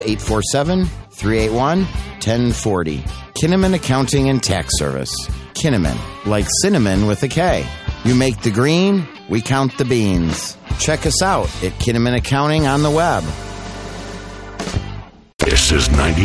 847-381-1040. Kinnaman Accounting and Tax Service. Kinnaman, like cinnamon with a K. You make the green, we count the beans. Check us out at Kinnaman Accounting on the web. This is 90.